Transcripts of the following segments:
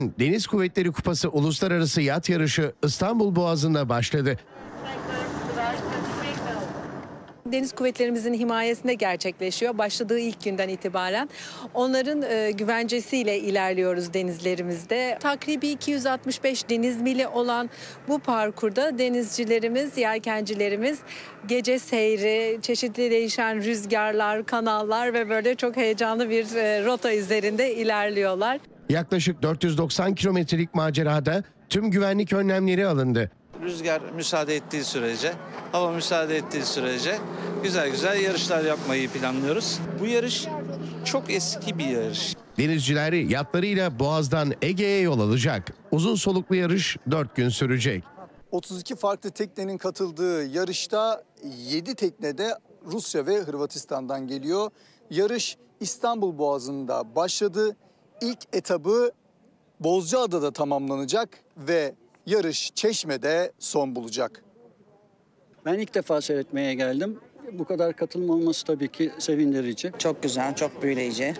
Deniz Kuvvetleri Kupası Uluslararası Yat Yarışı İstanbul Boğazı'nda başladı. Deniz kuvvetlerimizin himayesinde gerçekleşiyor. Başladığı ilk günden itibaren onların güvencesiyle ilerliyoruz denizlerimizde. Takribi 265 deniz mili olan bu parkurda denizcilerimiz, yelkencilerimiz gece seyri, çeşitli değişen rüzgarlar, kanallar ve böyle çok heyecanlı bir rota üzerinde ilerliyorlar. Yaklaşık 490 kilometrelik macerada tüm güvenlik önlemleri alındı. Rüzgar müsaade ettiği sürece, hava müsaade ettiği sürece güzel yarışlar yapmayı planlıyoruz. Bu yarış çok eski bir yarış. Denizciler yatlarıyla Boğaz'dan Ege'ye yol alacak. Uzun soluklu yarış 4 gün sürecek. 32 farklı teknenin katıldığı yarışta 7 tekne de Rusya ve Hırvatistan'dan geliyor. Yarış İstanbul Boğazı'nda başladı. İlk etabı Bozcaada'da tamamlanacak ve yarış Çeşme'de son bulacak. Ben ilk defa seyretmeye geldim. Bu kadar katılım olması tabii ki sevindirici. Çok güzel, çok büyüleyici.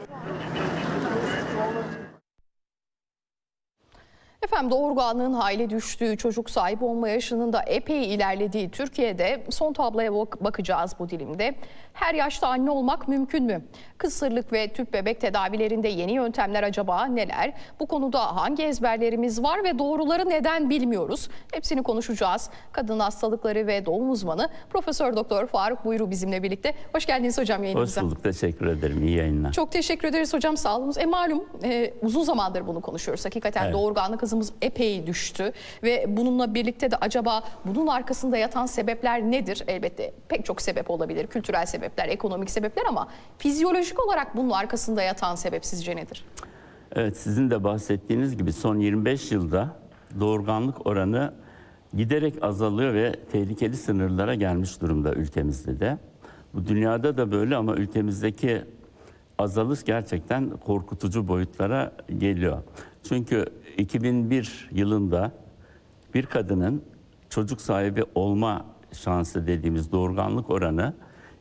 Efendim doğurganlığın hayli düştüğü, çocuk sahibi olma yaşının da epey ilerlediği Türkiye'de son tabloya bakacağız bu dilimde. Her yaşta anne olmak mümkün mü? Kısırlık ve tüp bebek tedavilerinde yeni yöntemler acaba neler? Bu konuda hangi ezberlerimiz var ve doğruları neden bilmiyoruz? Hepsini konuşacağız. Kadın hastalıkları ve doğum uzmanı Profesör Doktor Faruk Buyru bizimle birlikte. Hoş geldiniz hocam yayınımıza. Hoş bulduk, teşekkür ederim. İyi yayınlar. Çok teşekkür ederiz hocam, sağ olunuz. Malum uzun zamandır bunu konuşuyoruz. Hakikaten evet. Doğurganlık hızımız epey düştü ve bununla birlikte de acaba bunun arkasında yatan sebepler nedir? Elbette pek çok sebep olabilir. Kültürel sebepler, ekonomik sebepler ama fizyolojik olarak bunun arkasında yatan sebep sizce nedir? Evet, sizin de bahsettiğiniz gibi son 25 yılda doğurganlık oranı giderek azalıyor ve tehlikeli sınırlara gelmiş durumda ülkemizde de. Bu dünyada da böyle ama ülkemizdeki azalış gerçekten korkutucu boyutlara geliyor. Çünkü 2001 yılında bir kadının çocuk sahibi olma şansı dediğimiz doğurganlık oranı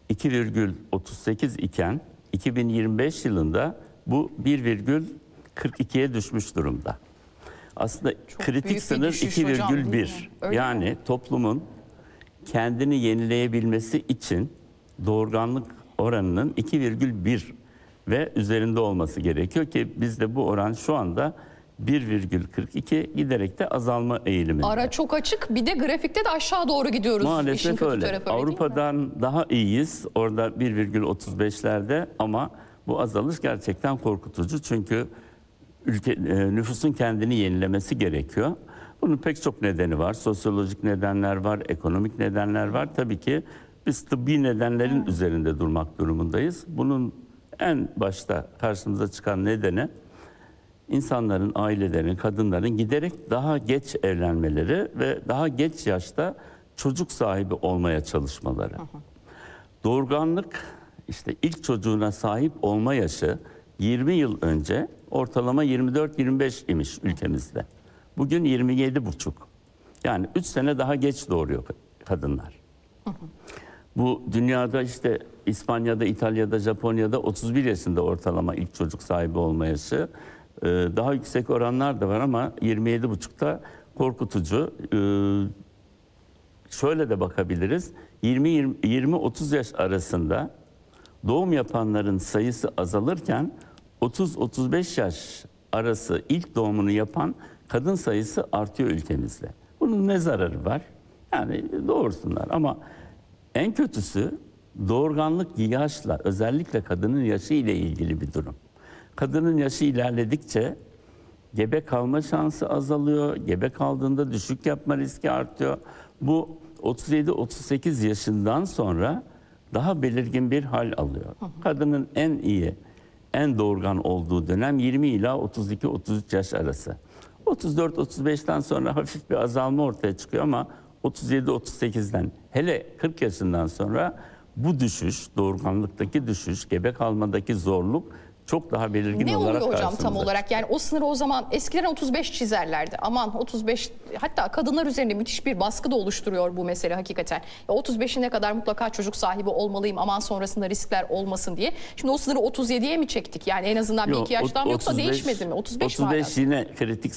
2,38 iken 2025 yılında bu 1,42'ye düşmüş durumda. Aslında çok kritik sınır 2,1. Yani toplumun kendini yenileyebilmesi için doğurganlık oranının 2,1 ve üzerinde olması gerekiyor ki bizde bu oran şu anda 1,42 giderek de azalma eğiliminde. Ara çok açık, bir de grafikte de aşağı doğru gidiyoruz. Maalesef öyle. Avrupa'dan daha iyiyiz. Orada 1,35'lerde ama bu azalış gerçekten korkutucu. Çünkü nüfusun kendini yenilemesi gerekiyor. Bunun pek çok nedeni var. Sosyolojik nedenler var, ekonomik nedenler var. Tabii ki biz tıbbi nedenlerin üzerinde durmak durumundayız. Bunun en başta karşımıza çıkan nedeni İnsanların, ailelerin, kadınların giderek daha geç evlenmeleri ve daha geç yaşta çocuk sahibi olmaya çalışmaları. Doğurganlık, işte ilk çocuğuna sahip olma yaşı 20 yıl önce ortalama 24-25 imiş ülkemizde. Bugün 27,5. Yani 3 sene daha geç doğuruyor kadınlar. Bu dünyada işte İspanya'da, İtalya'da, Japonya'da 31 yaşında ortalama ilk çocuk sahibi olma yaşı. Daha yüksek oranlar da var ama 27,5'ta korkutucu. Şöyle de bakabiliriz. 20-30 yaş arasında doğum yapanların sayısı azalırken 30-35 yaş arası ilk doğumunu yapan kadın sayısı artıyor ülkemizde. Bunun ne zararı var? Yani doğursunlar ama en kötüsü doğurganlık yaşla, özellikle kadının yaşı ile ilgili bir durum. Kadının yaşı ilerledikçe gebe kalma şansı azalıyor. Gebe kaldığında düşük yapma riski artıyor. Bu 37-38 yaşından sonra daha belirgin bir hal alıyor. Kadının en iyi, en doğurgan olduğu dönem 20 ila 32-33 yaş arası. 34-35'ten sonra hafif bir azalma ortaya çıkıyor ama 37-38'den hele 40 yaşından sonra bu düşüş, doğurganlıktaki düşüş, gebe kalmadaki zorluk çok daha belirgin ne olarak oluyor hocam tam karşımıza. olarak? Yani o sınırı o zaman eskiden 35 çizerlerdi. Aman 35, hatta kadınlar üzerinde müthiş bir baskı da oluşturuyor bu mesele hakikaten. 35'ine kadar mutlaka çocuk sahibi olmalıyım, aman sonrasında riskler olmasın diye. Şimdi o sınırı 37'ye mi çektik? Yani en azından bir iki yaştan yoksa değişmedi mi? 35 yine kritik